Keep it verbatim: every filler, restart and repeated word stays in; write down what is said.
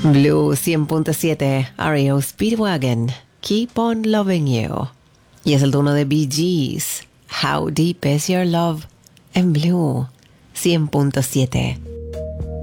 Blue cien punto siete, R E O Speedwagon, Keep on Loving You. Y es el turno de Bee Gees, How Deep Is Your Love, en Blue cien punto siete.